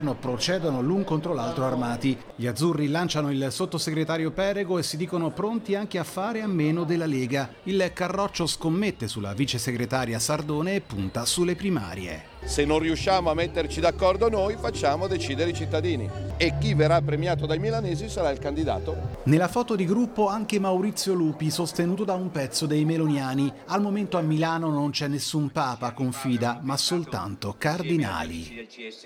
procedono l'un contro l'altro armati. Gli azzurri lanciano il sottosegretario Perego e si dicono pronti anche a fare a meno della Lega. Il Carroccio scommette sulla vicesegretaria Sardone e punta sulle primarie. Se non riusciamo a metterci d'accordo noi, facciamo decidere i cittadini. E chi verrà premiato dai milanesi sarà il candidato. Nella foto di gruppo anche Maurizio Lupi, sostenuto da un pezzo dei meloniani. Al momento a Milano non c'è nessun papa, confida, ma soltanto cardinali.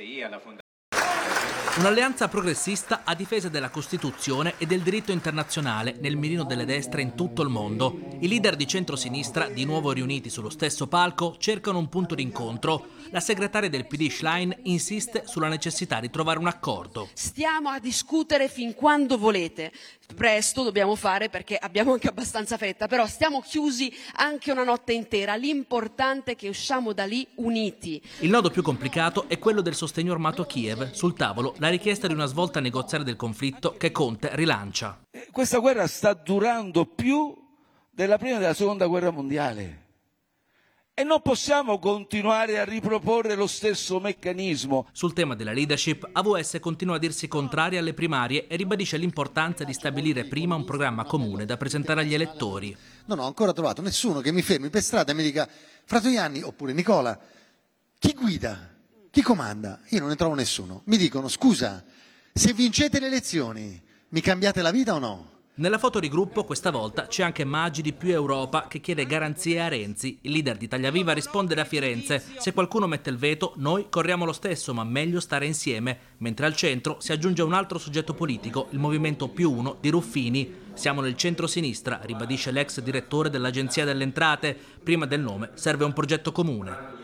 Un'alleanza progressista a difesa della Costituzione e del diritto internazionale nel mirino delle destre in tutto il mondo. I leader di centrosinistra, di nuovo riuniti sullo stesso palco, cercano un punto d'incontro. La segretaria del PD Schlein insiste sulla necessità di trovare un accordo. Stiamo a discutere fin quando volete. Presto dobbiamo fare perché abbiamo anche abbastanza fretta, però stiamo chiusi anche una notte intera. L'importante è che usciamo da lì uniti. Il nodo più complicato è quello del sostegno armato a Kiev. Sul tavolo la richiesta di una svolta negoziale del conflitto che Conte rilancia. Questa guerra sta durando più della prima e della seconda guerra mondiale. E non possiamo continuare a riproporre lo stesso meccanismo. Sul tema della leadership, AVS continua a dirsi contraria alle primarie e ribadisce l'importanza di stabilire prima un programma comune da presentare agli elettori. Non ho ancora trovato nessuno che mi fermi per strada e mi dica: Fratoianni oppure Nicola, chi guida? Chi comanda? Io non ne trovo nessuno. Mi dicono: scusa, se vincete le elezioni, mi cambiate la vita o no? Nella foto di gruppo questa volta c'è anche Maggi di Più Europa che chiede garanzie a Renzi. Il leader di Italia Viva risponde da Firenze: se qualcuno mette il veto noi corriamo lo stesso, ma meglio stare insieme. Mentre al centro si aggiunge un altro soggetto politico, il Movimento +1 di Ruffini. Siamo nel centro-sinistra, ribadisce l'ex direttore dell'Agenzia delle Entrate. Prima del nome serve un progetto comune.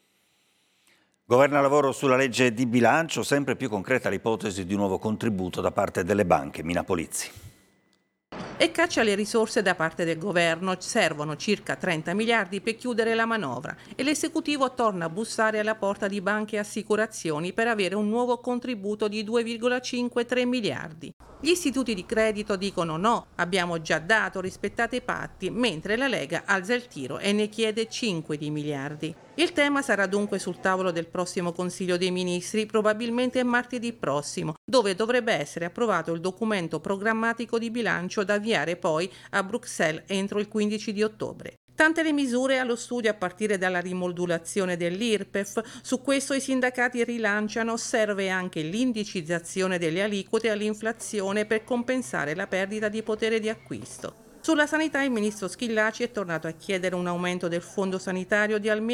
Governa lavoro sulla legge di bilancio, sempre più concreta l'ipotesi di un nuovo contributo da parte delle banche. Mina Polizzi. E caccia le risorse da parte del governo. Servono circa 30 miliardi per chiudere la manovra e l'esecutivo torna a bussare alla porta di banche e assicurazioni per avere un nuovo contributo di 2,53 miliardi. Gli istituti di credito dicono no, abbiamo già dato, rispettate i patti, mentre la Lega alza il tiro e ne chiede 5 di miliardi. Il tema sarà dunque sul tavolo del prossimo Consiglio dei Ministri, probabilmente martedì prossimo, dove dovrebbe essere approvato il documento programmatico di bilancio da avviare poi a Bruxelles entro il 15 di ottobre. Tante le misure allo studio a partire dalla rimodulazione dell'IRPEF. Su questo i sindacati rilanciano: serve anche l'indicizzazione delle aliquote all'inflazione per compensare la perdita di potere di acquisto. Sulla sanità il ministro Schillaci è tornato a chiedere un aumento del fondo sanitario di almeno